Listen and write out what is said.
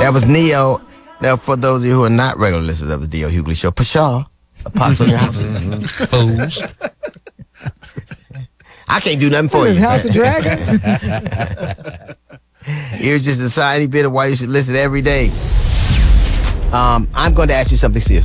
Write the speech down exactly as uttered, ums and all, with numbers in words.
That was Neo. Now, for those of you who are not regular listeners of the D L Hughley Show, Pshaw, a pox on your houses. Fools. I can't do nothing for What is you. House of Dragons? Here's just a tiny bit of why you should listen every day. Um, I'm going to ask you something serious.